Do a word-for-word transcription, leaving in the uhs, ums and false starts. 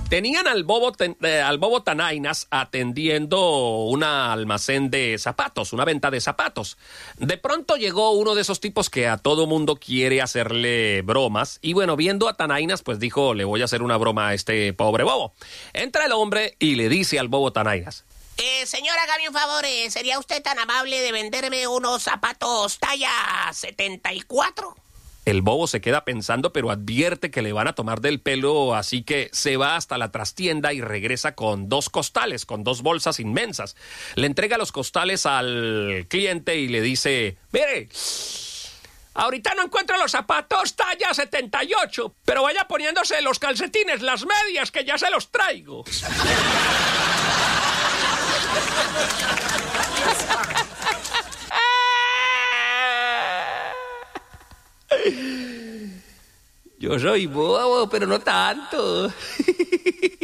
Tenían al bobo, ten, eh, al bobo Tanainas atendiendo un almacén de zapatos, una venta de zapatos. De pronto llegó uno de esos tipos que a todo mundo quiere hacerle bromas. Y bueno, viendo a Tanainas, pues dijo, le voy a hacer una broma a este pobre bobo. Entra el hombre y le dice al bobo Tanainas: Eh, señora, hágame un favor, eh, ¿sería usted tan amable de venderme unos zapatos talla setenta y cuatro? El bobo se queda pensando, pero advierte que le van a tomar del pelo, así que se va hasta la trastienda y regresa con dos costales, con dos bolsas inmensas. Le entrega los costales al cliente y le dice: mire, ahorita no encuentro los zapatos talla setenta y ocho, pero vaya poniéndose los calcetines, las medias, que ya se los traigo. Yo soy bobo, pero no tanto.